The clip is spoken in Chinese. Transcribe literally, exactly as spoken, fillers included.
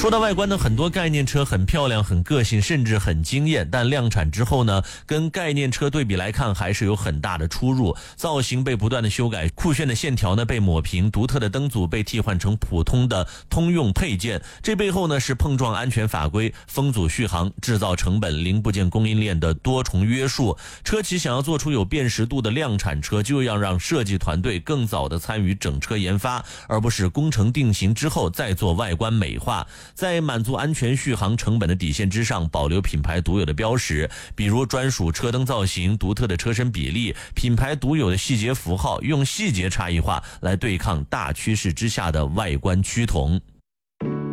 说到外观呢，很多概念车很漂亮、很个性，甚至很惊艳，但量产之后呢，跟概念车对比来看，还是有很大的出入。造型被不断的修改，酷炫的线条呢被抹平，独特的灯组被替换成普通的通用配件。这背后呢是碰撞安全法规、风阻续航、制造成本、零部件供应链的多重约束。车企想要做出有辨识度的量产车，就要让设计团队更早的参与整车研发，而不是工程定型之后再做外观美化。在满足安全续航成本的底线之上，保留品牌独有的标识，比如专属车灯造型、独特的车身比例、品牌独有的细节符号，用细节差异化来对抗大趋势之下的外观趋同。